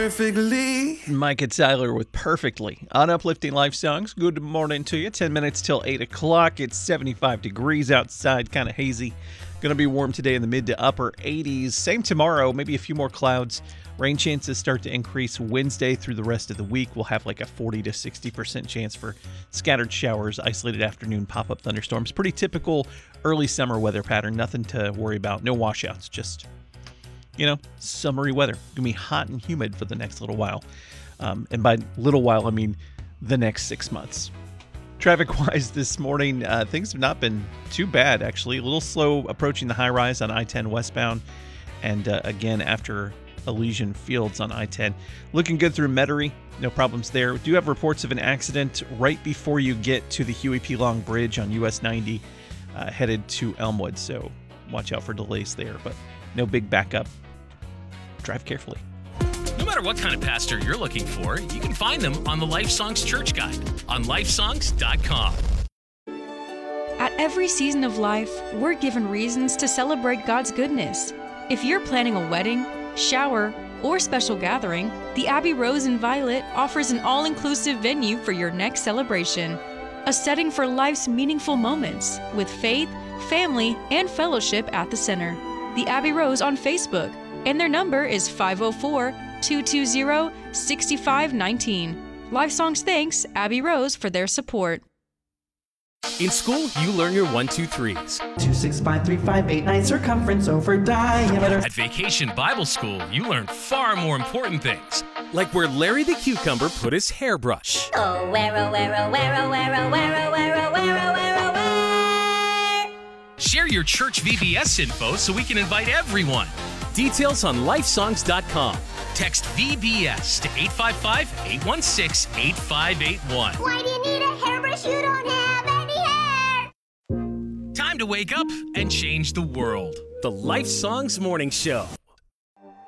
perfectly. Mike and Tyler with Perfectly on Uplifting Life Songs. Good morning to you. 10 minutes till 8 o'clock. It's 75 degrees outside, kind of hazy. Going to be warm today in the mid to upper 80s. Same tomorrow, maybe a few more clouds. Rain chances start to increase Wednesday through the rest of the week. We'll have like a 40 to 60% chance for scattered showers, isolated afternoon pop-up thunderstorms. Pretty typical early summer weather pattern. Nothing to worry about. No washouts, just summery weather. Gonna be hot and humid for the next little while. And by little while, I mean the next 6 months. Traffic-wise this morning, things have not been too bad, actually. A little slow approaching the high rise on I-10 westbound. And again, after Elysian Fields on I-10. Looking good through Metairie. No problems there. We do have reports of an accident right before you get to the Huey P. Long Bridge on US 90 headed to Elmwood. So watch out for delays there, but no big backup. Drive carefully. No matter what kind of pastor you're looking for, you can find them on the Life Songs Church Guide on lifesongs.com. At every season of life, we're given reasons to celebrate God's goodness. If you're planning a wedding, shower, or special gathering, the Abbey Rose in Violet offers an all-inclusive venue for your next celebration. A setting for life's meaningful moments with faith, family, and fellowship at the center. The Abbey Rose on Facebook, and their number is 504-220-6519. Life Songs thanks Abbey Rose for their support. In school, you learn your 1, 2, 3s. 2, 6, 5, 3, 5, 8, 9, circumference over diameter. At Vacation Bible School, you learn far more important things. Like where Larry the Cucumber put his hairbrush. Oh, where, oh, where, oh, where, oh, where, oh, where, oh, where, oh, where, oh, where, oh, where. Share your church VBS info so we can invite everyone. Details on lifesongs.com. Text VBS to 855-816-8581. Why do you need a hairbrush? You don't have any hair. Time to wake up and change the world. The Life Songs Morning Show.